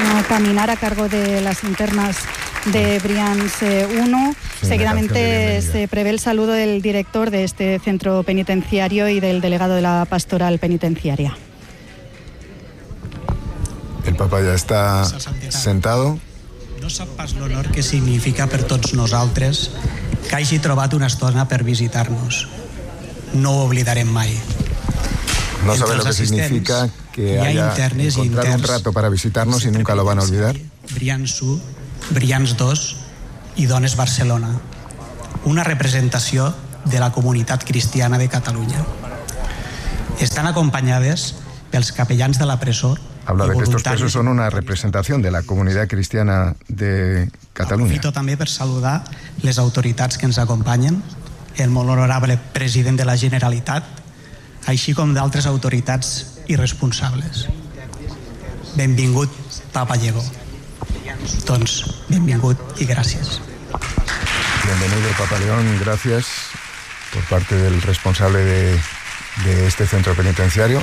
caminar a cargo de las internas de Brians 1. Sí, Seguidamente se prevé el saludo del director de este centro penitenciario y del delegado de la pastoral penitenciaria. El Papa ya está sentado. No sap pas l'honor que significa per tots nosaltres que hagi trobat una estona per visitar-nos. No ho oblidarem mai. No sabe lo que significa que haya encontrado un rato para visitarnos y nunca lo van a olvidar. Brians 1, Brians 2 i Dones Barcelona. Una representació de la comunitat cristiana de Catalunya. Estan acompanyades pels capellans de la presó. Habla de que estos presos son una representación de la comunidad cristiana de Catalunya. Aprofito també per saludar les autoritats que ens acompanyen, el molt honorable president de la Generalitat, així com d'altres autoritats i responsables. Benvingut, Papa Llegó. Doncs, benvingut i gràcies. Bienvenido, Papa León, gracias por parte del responsable de este centro penitenciario.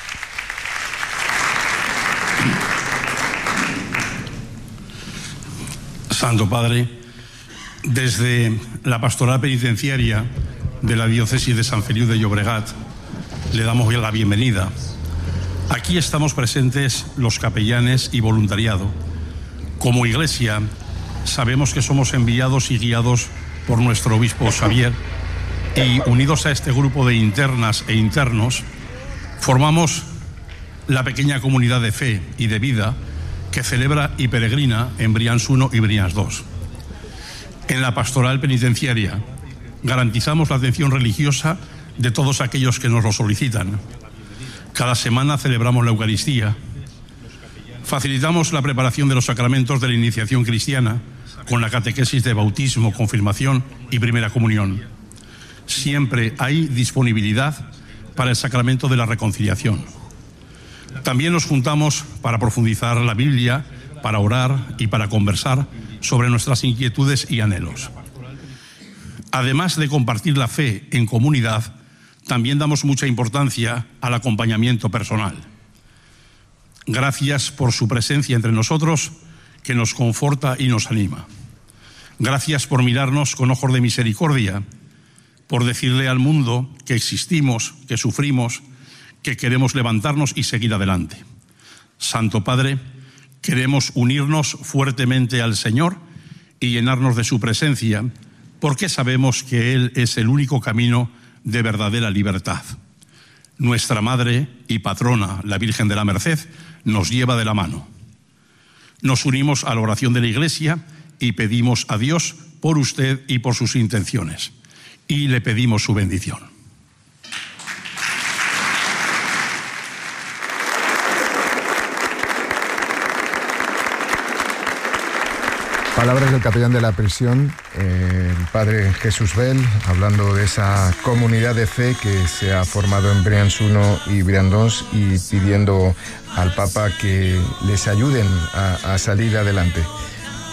Santo Padre, desde la pastoral penitenciaria de la diócesis de Sant Feliu de Llobregat le damos la bienvenida. Aquí estamos presentes los capellanes y voluntariado. Como Iglesia sabemos que somos enviados y guiados por nuestro obispo Xavier y unidos a este grupo de internas e internos formamos la pequeña comunidad de fe y de vida que celebra y peregrina en Brians 1 y Brians 2. En la pastoral penitenciaria garantizamos la atención religiosa de todos aquellos que nos lo solicitan. Cada semana celebramos la Eucaristía. Facilitamos la preparación de los sacramentos de la iniciación cristiana con la catequesis de bautismo, confirmación y primera comunión. Siempre hay disponibilidad para el sacramento de la reconciliación. También nos juntamos para profundizar la Biblia, para orar y para conversar sobre nuestras inquietudes y anhelos. Además de compartir la fe en comunidad, también damos mucha importancia al acompañamiento personal. Gracias por su presencia entre nosotros, que nos conforta y nos anima. Gracias por mirarnos con ojos de misericordia, por decirle al mundo que existimos, que sufrimos, que queremos levantarnos y seguir adelante. Santo Padre, queremos unirnos fuertemente al Señor y llenarnos de su presencia, porque sabemos que Él es el único camino de verdadera libertad. Nuestra Madre y Patrona, la Virgen de la Merced, nos lleva de la mano. Nos unimos a la oración de la Iglesia y pedimos a Dios por usted y por sus intenciones. Y le pedimos su bendición. Palabras del capellán de la prisión, el padre Jesús Bell, hablando de esa comunidad de fe que se ha formado en Brians 1 y Brians 2 y pidiendo al Papa que les ayuden a salir adelante.